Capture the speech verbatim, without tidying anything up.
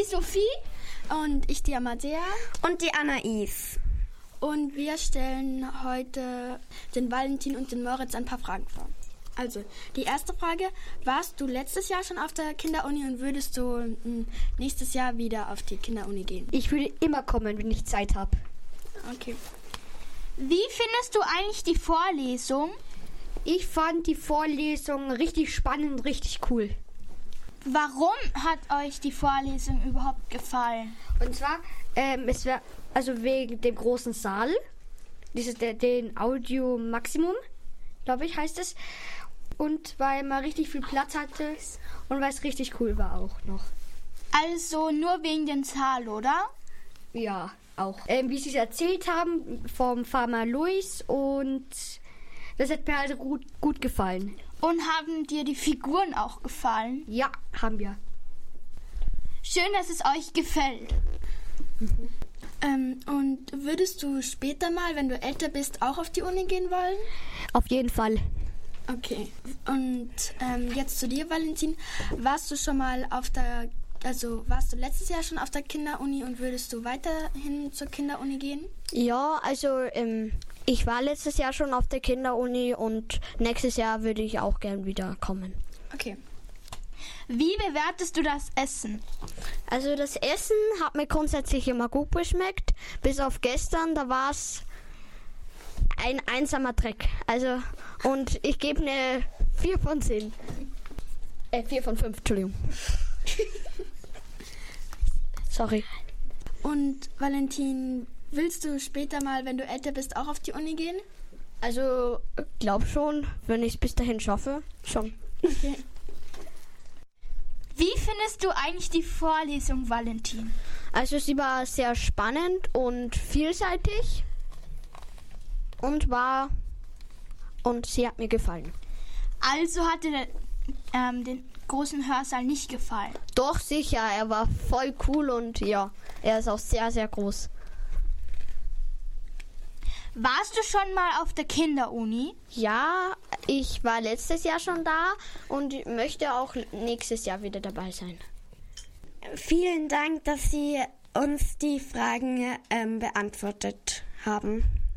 Sophie. Und ich, die Amadea. Und die Anais. Und wir stellen heute den Valentin und den Moritz ein paar Fragen vor. Also, die erste Frage, warst du letztes Jahr schon auf der Kinderuni und würdest du nächstes Jahr wieder auf die Kinderuni gehen? Ich würde immer kommen, wenn ich Zeit habe. Okay. Wie findest du eigentlich die Vorlesung? Ich fand die Vorlesung richtig spannend, richtig cool. Warum hat euch die Vorlesung überhaupt gefallen? Und zwar, ähm, es wäre also wegen dem großen Saal, dieses der, den Audio Maximum, glaube ich, heißt es. Und weil man richtig viel Platz hatte und weil es richtig cool war auch noch. Also nur wegen dem Saal, oder? Ja, auch. Ähm, wie sie es erzählt haben vom Farmer Luis und das hat mir halt gut, gut gefallen. Und haben dir die Figuren auch gefallen? Ja, haben wir. Schön, dass es euch gefällt. Mhm. Ähm, und würdest du später mal, wenn du älter bist, auch auf die Uni gehen wollen? Auf jeden Fall. Okay. Und ähm, jetzt zu dir, Valentin. Warst du schon mal auf der, also warst du letztes Jahr schon auf der Kinderuni und würdest du weiterhin zur Kinderuni gehen? Ja, also ähm, ich war letztes Jahr schon auf der Kinderuni und nächstes Jahr würde ich auch gern wieder kommen. Okay. Wie bewertest du das Essen? Also das Essen hat mir grundsätzlich immer gut geschmeckt. Bis auf gestern, da war es ein einsamer Dreck. Also, und ich gebe eine vier von zehn. Äh, vier von fünf, Entschuldigung. Sorry. Und Valentin, willst du später mal, wenn du älter bist, auch auf die Uni gehen? Also, glaub schon, wenn ich es bis dahin schaffe, schon. Okay. Wie findest du eigentlich die Vorlesung, Valentin? Also sie war sehr spannend und vielseitig und war und sie hat mir gefallen. Also hat dir ähm, den großen Hörsaal nicht gefallen? Doch, sicher, er war voll cool und ja, er ist auch sehr, sehr groß. Warst du schon mal auf der Kinderuni? Ja, ich war letztes Jahr schon da und möchte auch nächstes Jahr wieder dabei sein. Vielen Dank, dass Sie uns die Fragen ähm, beantwortet haben.